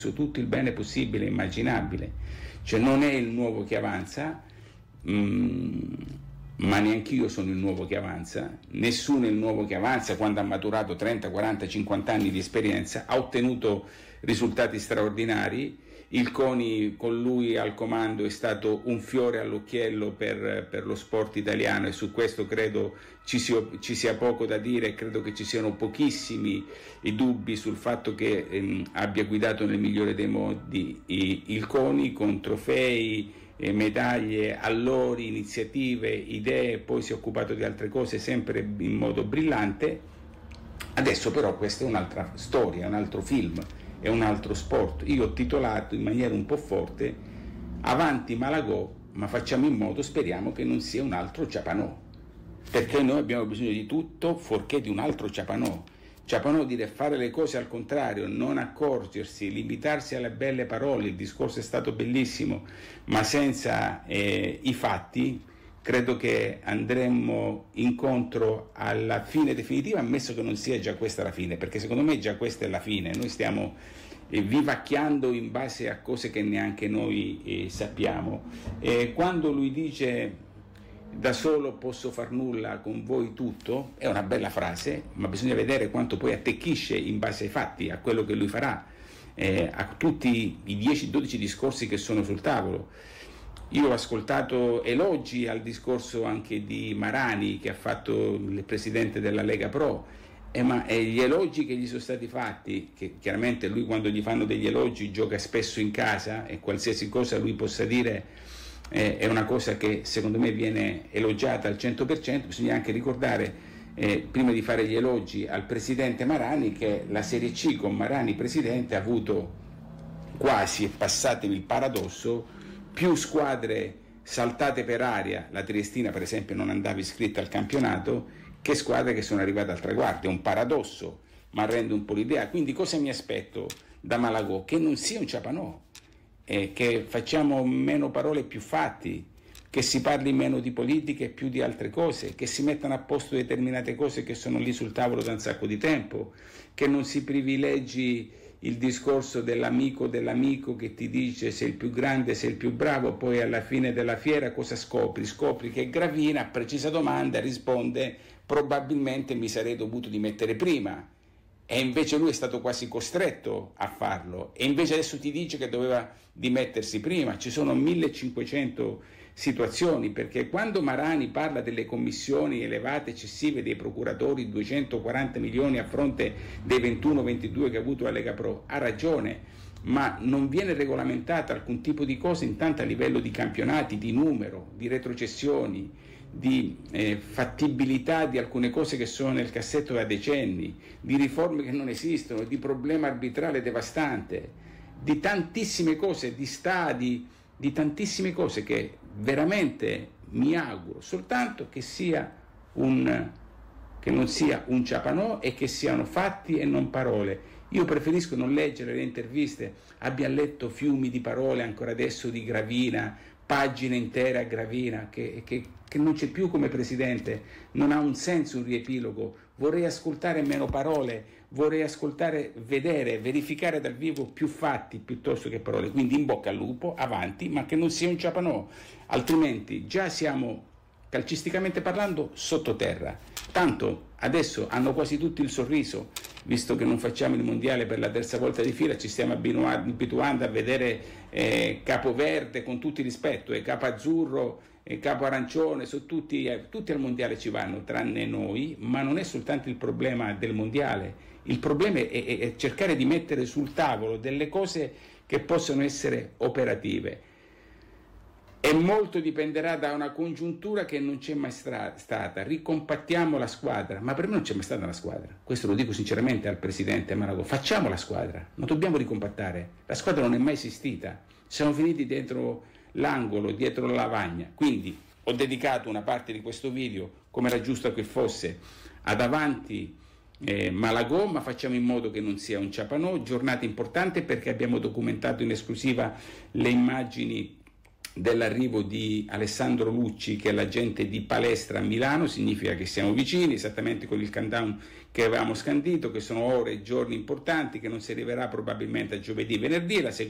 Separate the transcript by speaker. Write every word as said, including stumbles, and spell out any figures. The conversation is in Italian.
Speaker 1: tutto il bene possibile e immaginabile, cioè non è il nuovo che avanza, mh, ma neanch'io sono il nuovo che avanza, nessuno è il nuovo che avanza. Quando ha maturato trenta, quaranta, cinquanta anni di esperienza ha ottenuto risultati straordinari. Il CONI con lui al comando è stato un fiore all'occhiello per, per lo sport italiano, e su questo credo ci sia, ci sia poco da dire. Credo che ci siano pochissimi i dubbi sul fatto che ehm, abbia guidato nel migliore dei modi i, il CONI, con trofei, eh, medaglie, allori, iniziative, idee. Poi si è occupato di altre cose sempre in modo brillante. Adesso però questa è un'altra storia, un altro film, è un altro sport. Io ho titolato in maniera un po' forte: avanti Malagò, ma facciamo in modo, speriamo che non sia un altro Ciapanò, perché noi abbiamo bisogno di tutto fuorché di un altro Ciapanò. Ciapanò dire fare le cose al contrario, non accorgersi, limitarsi alle belle parole. Il discorso è stato bellissimo, ma senza eh, i fatti credo che andremmo incontro alla fine definitiva, ammesso che non sia già questa la fine, perché secondo me già questa è la fine. Noi stiamo eh, vivacchiando in base a cose che neanche noi eh, sappiamo. E quando lui dice da solo posso far nulla, con voi tutto, è una bella frase, ma bisogna vedere quanto poi attecchisce in base ai fatti, a quello che lui farà, eh, a tutti i dieci dodici discorsi che sono sul tavolo. Io ho ascoltato elogi al discorso anche di Marani, che ha fatto il presidente della Lega Pro, eh, ma eh, gli elogi che gli sono stati fatti, che chiaramente lui quando gli fanno degli elogi gioca spesso in casa, e qualsiasi cosa lui possa dire eh, è una cosa che secondo me viene elogiata al cento per cento. Bisogna anche ricordare, eh, prima di fare gli elogi al presidente Marani, che la Serie C con Marani presidente ha avuto quasi, passatemi il paradosso, più squadre saltate per aria. La Triestina per esempio non andava iscritta al campionato, che squadre che sono arrivate al traguardo. È un paradosso, ma rende un po' l'idea. Quindi cosa mi aspetto da Malagò? Che non sia un Ciapanò, eh, che facciamo meno parole e più fatti, che si parli meno di politica e più di altre cose, che si mettano a posto determinate cose che sono lì sul tavolo da un sacco di tempo, che non si privilegi il discorso dell'amico dell'amico che ti dice sei il più grande, sei il più bravo, poi alla fine della fiera cosa scopri? Scopri che Gravina a precisa domanda risponde probabilmente mi sarei dovuto dimettere prima, e invece lui è stato quasi costretto a farlo, e invece adesso ti dice che doveva dimettersi prima. Ci sono millecinquecento situazioni, perché quando Marani parla delle commissioni elevate eccessive dei procuratori, duecentoquaranta milioni a fronte dei ventuno ventidue che ha avuto la Lega Pro, ha ragione, ma non viene regolamentata alcun tipo di cosa, intanto a livello di campionati, di numero, di retrocessioni, di eh, fattibilità di alcune cose che sono nel cassetto da decenni, di riforme che non esistono, di problema arbitrale devastante, di tantissime cose, di stadi, di tantissime cose che veramente mi auguro soltanto che sia un che non sia un Ciapanò e che siano fatti e non parole. Io preferisco non leggere le interviste. Abbiamo letto fiumi di parole ancora adesso di Gravina, pagine intere a Gravina, che, che, che non c'è più come presidente, non ha un senso un riepilogo. Vorrei ascoltare meno parole, vorrei ascoltare, vedere, verificare dal vivo più fatti piuttosto che parole. Quindi in bocca al lupo, avanti, ma che non sia un Ciapanò, altrimenti già siamo, calcisticamente parlando, sottoterra. Tanto adesso hanno quasi tutti il sorriso, visto che non facciamo il mondiale per la terza volta di fila, ci stiamo abituando a vedere eh, Capo Verde, con tutto il rispetto, e Capo Azzurro e Capo Arancione, sono tutti, eh, tutti al mondiale ci vanno, tranne noi. Ma non è soltanto il problema del mondiale, il problema è, è, è cercare di mettere sul tavolo delle cose che possono essere operative. E molto dipenderà da una congiuntura che non c'è mai stra- stata. Ricompattiamo la squadra, ma per me non c'è mai stata la squadra. Questo lo dico sinceramente al presidente Malagò. Facciamo la squadra, non dobbiamo ricompattare. La squadra non è mai esistita. Siamo finiti dentro l'angolo, dietro la lavagna. Quindi ho dedicato una parte di questo video, come era giusto che fosse, ad avanti eh, Malagò, ma facciamo in modo che non sia un Ciapanò. Giornata importante perché abbiamo documentato in esclusiva le immagini dell'arrivo di Alessandro Lucci, che è l'agente di Palestra a Milano, significa che siamo vicini, esattamente con il countdown che avevamo scandito, che sono ore e giorni importanti, che non si arriverà probabilmente a giovedì, venerdì. La